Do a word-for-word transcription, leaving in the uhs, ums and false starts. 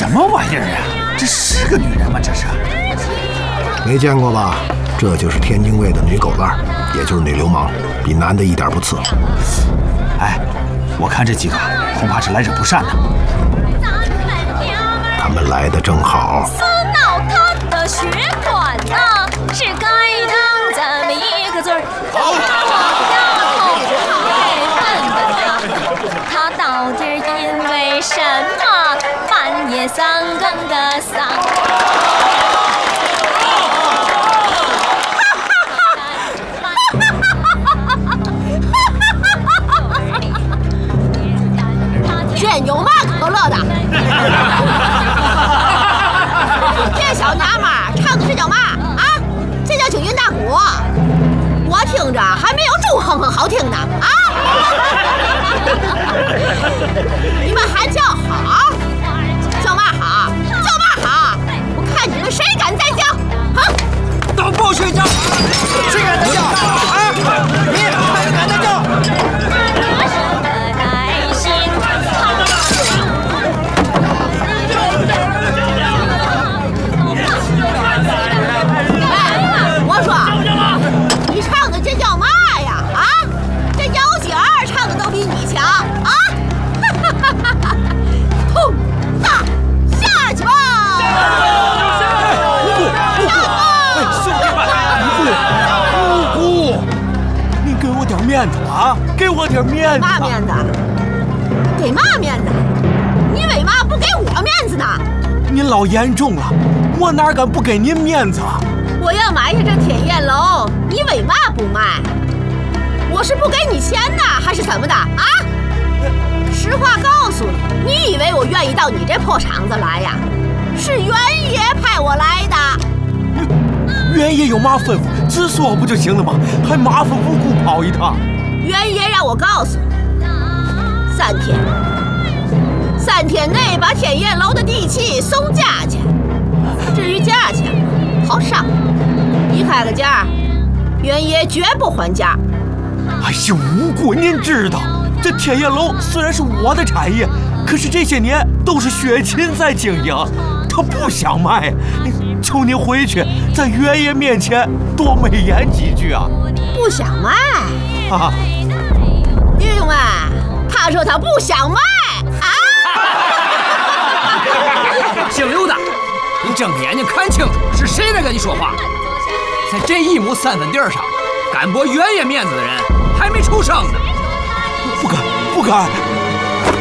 什么玩意儿啊？这是个女人吗？这是？ 没见过吧？这就是天津卫的女狗烂，也就是女流氓，比男的一点不次。 哎，我看这几个恐怕是来者不善的。 他们来的正好。 死脑他的血管呐，是该当这么一个嘴儿。好呀，头好他到底因为什么半夜三更的丧？ 这有嘛可乐的？这小娘们儿唱的这叫嘛啊？这叫九阴大鼓，我听着还没有猪哼哼好听呢啊！你们还叫好？叫嘛好？叫嘛好？我看你们谁敢再叫？哼！ 都不许叫！谁敢再叫？啊！你谁敢再叫？面子啊！给我点面子！ 嘛面子？给嘛面子？你为嘛不给我面子呢？ 您老言重了，我哪敢不给您面子？ 我要买下这天燕楼，你为嘛不卖？我是不给你钱呢，还是怎么的啊？实话告诉你，你以为我愿意到你这破厂子来呀？是袁爷派我来的。 袁爷有嘛吩咐，直说不就行了吗？还麻烦无故跑一趟。 袁爷让我告诉你，三天，三天内把天燕楼的地契送价钱。至于价钱，好商量，你开个价，袁爷绝不还价。 哎呀，无故您知道，这天燕楼虽然是我的产业，可是这些年都是薛勤在经营，他不想卖。求您回去，在袁爷面前多美言几句啊！ 不想卖啊！ 弟兄们，他说他不想卖啊！ 姓刘的，你睁开眼睛看清楚，是谁在跟你说话？在这一亩三分地上，敢驳袁爷面子的人还没出生呢！ 不敢，不敢！